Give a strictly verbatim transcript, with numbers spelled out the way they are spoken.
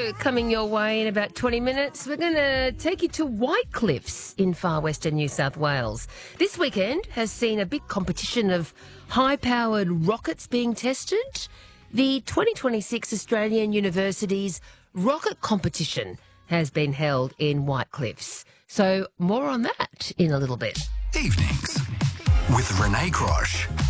also coming your way in about twenty minutes, we're going to take you to White Cliffs in far western New South Wales. This weekend has seen a big competition of high-powered rockets being tested. The twenty twenty-six Australian Universities Rocket Competition has been held in White Cliffs. So more on that in a little bit. Evenings with Renee Crosh.